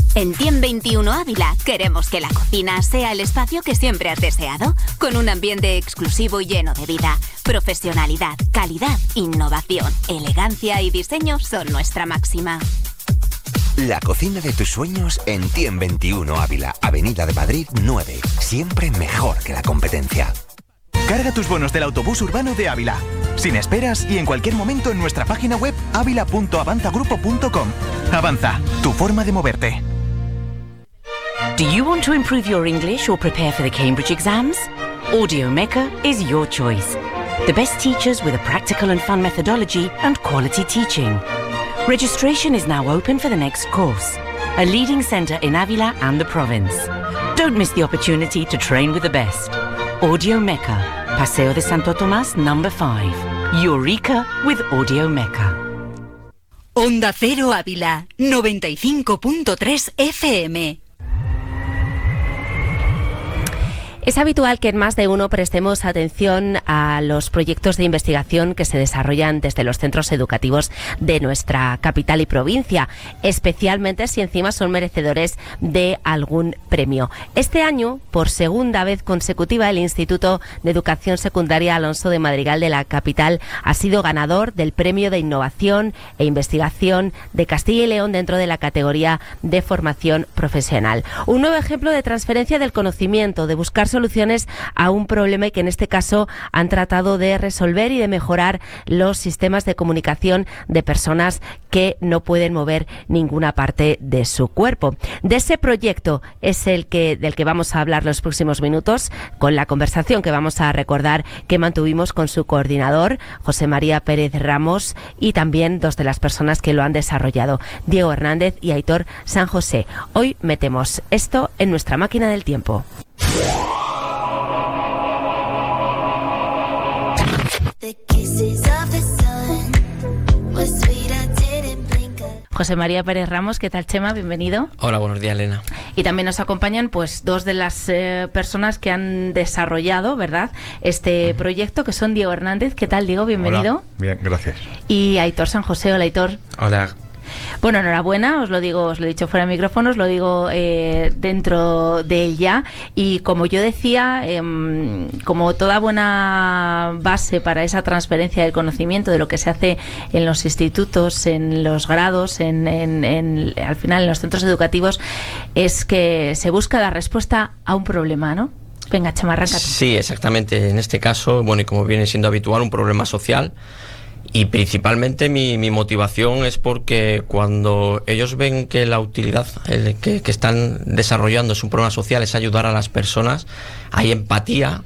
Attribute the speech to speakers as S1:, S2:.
S1: En Tiem 21 Ávila queremos que la cocina sea el espacio que siempre has deseado, con un ambiente exclusivo y lleno de vida. Profesionalidad, calidad, innovación, elegancia y diseño son nuestra máxima.
S2: La cocina de tus sueños en Tiem 21 Ávila, Avenida de Madrid 9. Siempre mejor que la competencia.
S3: Carga tus bonos del autobús urbano de Ávila. Sin esperas y en cualquier momento en nuestra página web avila.avanzagrupo.com. Avanza, tu forma de moverte.
S4: Do you want to improve your English or prepare for the Cambridge exams? Audiomeca is your choice. The best teachers with a practical and fun methodology and quality teaching. Registration is now open for the next course. A leading centre in Ávila and the province. Don't miss the opportunity to train with the best. Audiomeca, Paseo de Santo Tomás, number 5. Eureka with Audiomeca.
S5: Onda Cero Ávila, 95.3 FM.
S6: Es habitual que en más de uno prestemos atención a los proyectos de investigación que se desarrollan desde los centros educativos de nuestra capital y provincia, especialmente si encima son merecedores de algún premio. Este año, por segunda vez consecutiva, el Instituto de Educación Secundaria Alonso de Madrigal de la capital ha sido ganador del Premio de Innovación e Investigación de Castilla y León dentro de la categoría de formación profesional. Un nuevo ejemplo de transferencia del conocimiento, de buscar soluciones a un problema y que en este caso han tratado de resolver y de mejorar los sistemas de comunicación de personas que no pueden mover ninguna parte de su cuerpo. De ese proyecto es del que vamos a hablar los próximos minutos, con la conversación que vamos a recordar que mantuvimos con su coordinador, José María Pérez Ramos, y también dos de las personas que lo han desarrollado, Diego Hernández y Aitor San José. Hoy metemos esto en nuestra máquina del tiempo. José María Pérez Ramos, ¿qué tal, Chema? Bienvenido.
S7: Hola, buenos días, Elena.
S6: Y también nos acompañan pues dos de las personas que han desarrollado, ¿verdad?, este proyecto, que son Diego Hernández. ¿Qué tal, Diego? Bienvenido.
S8: Hola. Bien, gracias.
S6: Y Aitor San José. Hola, Aitor.
S7: Hola.
S6: Bueno, enhorabuena, os lo he dicho fuera de micrófono, os lo digo dentro de él ya. Y como yo decía, como toda buena base para esa transferencia del conocimiento de lo que se hace en los institutos, en los grados, al final en los centros educativos, es que se busca la respuesta a un problema, ¿no? Venga, Chema, arráncate.
S7: Sí, exactamente. En este caso, bueno, y como viene siendo habitual, un problema social. Y principalmente mi motivación es porque cuando ellos ven que la utilidad que están desarrollando es un problema social, es ayudar a las personas, hay empatía